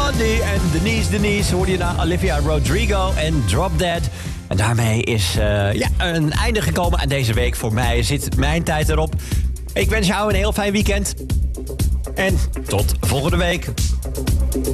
Blondie en Denise hoorde je naar Olivia Rodrigo en Drop Dead. En daarmee is een einde gekomen aan deze week. Voor mij zit mijn tijd erop. Ik wens jou een heel fijn weekend. En tot volgende week.